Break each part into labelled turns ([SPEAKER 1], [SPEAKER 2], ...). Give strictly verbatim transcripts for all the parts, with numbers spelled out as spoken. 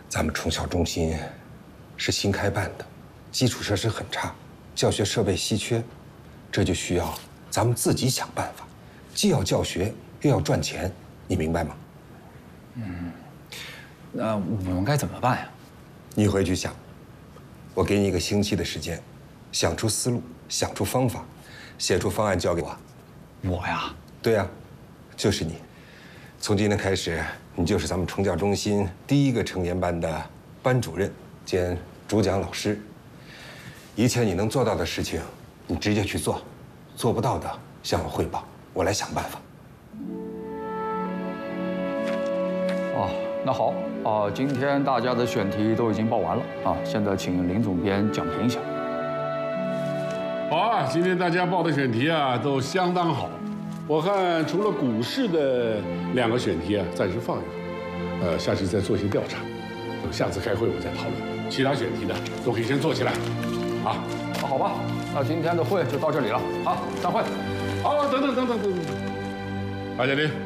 [SPEAKER 1] 咱们重小中心是新开办的，基础设施很差，教学设备稀缺，这就需要咱们自己想办法，既要教学又要赚钱，你明白吗？
[SPEAKER 2] 嗯，那我们该怎么办呀？
[SPEAKER 1] 你回去想，我给你一个星期的时间，想出思路，想出方法，写出方案交给我。
[SPEAKER 2] 我呀？
[SPEAKER 1] 对呀，就是你。从今天开始，你就是咱们重教中心第一个成年班的班主任兼主讲老师。一切你能做到的事情，你直接去做；做不到的，向我汇报，我来想办法。
[SPEAKER 2] 哦，那好啊，今天大家的选题都已经报完了啊，现在请林总编讲评一下。
[SPEAKER 3] 好啊，今天大家报的选题啊都相当好。我看除了股市的两个选题啊，暂时放一放，呃，下去再做一些调查，等下次开会我再讨论。其他选题的都可以先做起来，啊，
[SPEAKER 2] 那好吧，那今天的会就到这里了，好，散会。
[SPEAKER 3] 好，等等等等等等，白嘉林，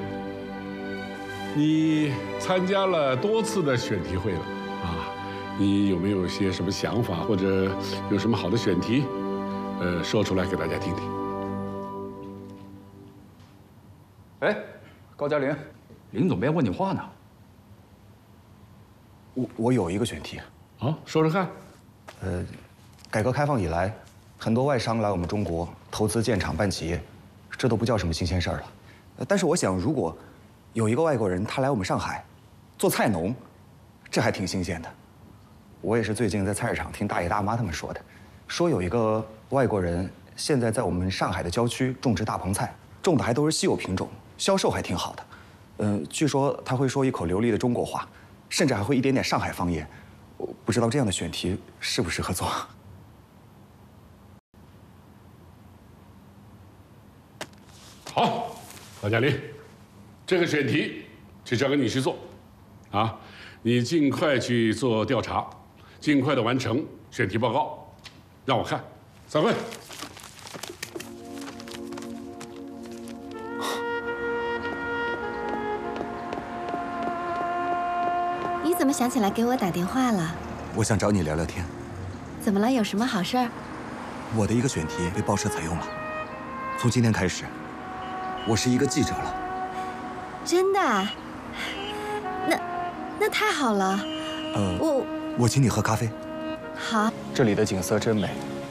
[SPEAKER 3] 你参加了多次的选题会了啊，你有没有些什么想法，或者有什么好的选题，呃，说出来给大家听听。
[SPEAKER 2] 哎，高嘉玲，林总编问你话呢。
[SPEAKER 4] 我我有一个选题，
[SPEAKER 3] 好，说说看。
[SPEAKER 4] 呃，改革开放以来，很多外商来我们中国投资建厂办企业，这都不叫什么新鲜事儿了。呃但是我想，如果有一个外国人他来我们上海做菜农，这还挺新鲜的。我也是最近在菜市场听大爷大妈他们说的，说有一个外国人现在在我们上海的郊区种植大棚菜，种的还都是稀有品种。销售还挺好的，嗯，据说他会说一口流利的中国话，甚至还会一点点上海方言。我不知道这样的选题适不适合做。
[SPEAKER 3] 好，高嘉林，这个选题就交给你去做，啊，你尽快去做调查，尽快的完成选题报告，让我看。散会。
[SPEAKER 5] 你怎么想起来给我打电话了？
[SPEAKER 4] 我想找你聊聊天。
[SPEAKER 5] 怎么了？有什么好事儿？
[SPEAKER 4] 我的一个选题被报社采用了，从今天开始，我是一个记者了。
[SPEAKER 5] 真的？那那太好了。
[SPEAKER 4] 呃，
[SPEAKER 5] 我
[SPEAKER 4] 我请你喝咖啡。
[SPEAKER 5] 好。
[SPEAKER 4] 这里的景色真美。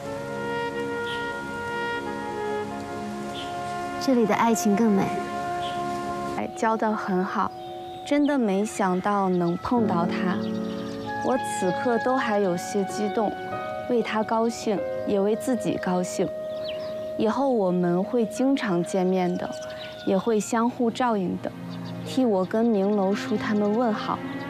[SPEAKER 5] 这里的爱情更美。
[SPEAKER 6] 哎，教得很好。真的没想到能碰到他，我此刻都还有些激动，为他高兴，也为自己高兴。以后我们会经常见面的，也会相互照应的，替我跟明楼叔他们问好，